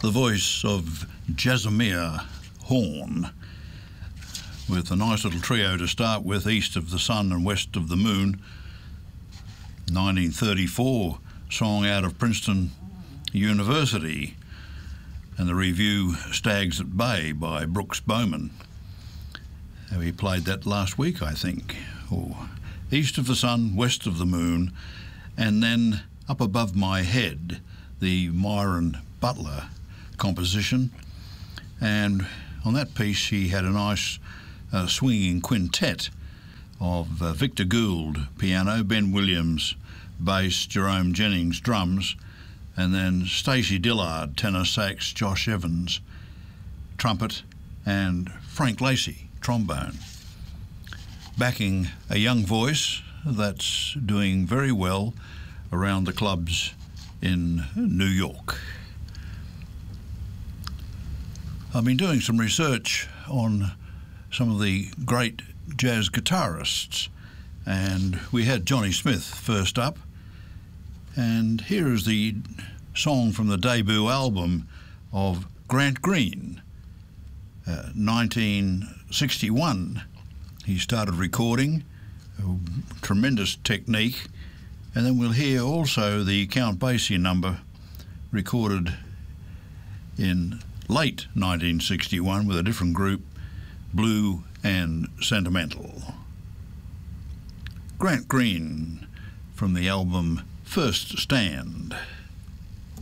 the voice of Jasimir Horn, with a nice little trio to start with, East of the Sun and West of the Moon, 1934 song out of Princeton University, and the review Stags at Bay by Brooks Bowman. We played that last week, I think. East of the Sun, West of the Moon, and then Up Above My Head, the Myron Butler composition. And on that piece he had a nice swinging quintet of Victor Gould piano, Ben Williams bass, Jerome Jennings drums, and then Stacey Dillard tenor sax, Josh Evans trumpet, and Frank Lacey trombone, backing a young voice that's doing very well around the clubs in New York. I've been doing some research on some of the great jazz guitarists, and we had Johnny Smith first up, and here is the song from the debut album of Grant Green, 1961. He started recording, tremendous technique, and then we'll hear also the Count Basie number recorded in late 1961 with a different group, Blue and Sentimental. Grant Green from the album First Stand.